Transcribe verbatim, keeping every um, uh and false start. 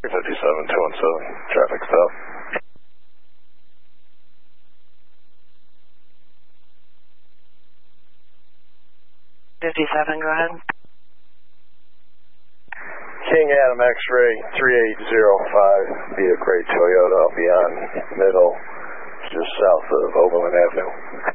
fifty-seven, two one seven, traffic stop. fifty-seven, go ahead. King Adam X-ray three eight zero five, be a great Toyota beyond middle, just south of Overland Avenue.